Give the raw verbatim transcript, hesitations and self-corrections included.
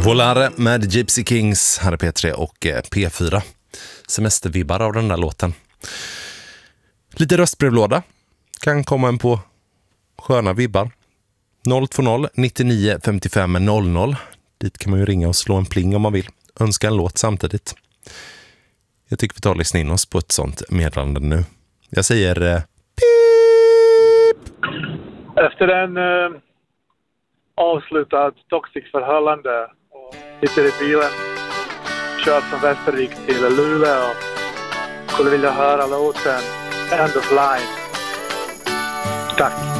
Volare med Gypsy Kings, här är P tre och P fyra. Semestervibbar av den där låten. Lite röstbrevlåda. Kan komma en på sköna vibbar. noll två noll nittionio femtiofem noll noll. Dit kan man ju ringa och slå en pling om man vill. Önska en låt samtidigt. Jag tycker vi tar och lyssna in oss på ett sånt meddelande nu. Jag säger eh, pip! Efter en eh, avslutad toxic förhållande och sitter i bilen, kört från Västervik till Luleå och skulle vilja höra låten End of Line. Tack.